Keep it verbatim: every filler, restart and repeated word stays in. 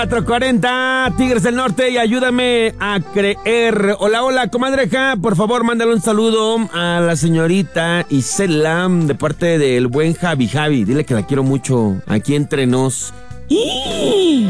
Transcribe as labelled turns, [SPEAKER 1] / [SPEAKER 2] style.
[SPEAKER 1] cuatro cuarenta, Tigres del Norte, y ayúdame a creer. Hola, hola, comadreja, por favor, mándale un saludo a la señorita Isela de parte del buen Javi Javi. Dile que la quiero mucho aquí entre nos.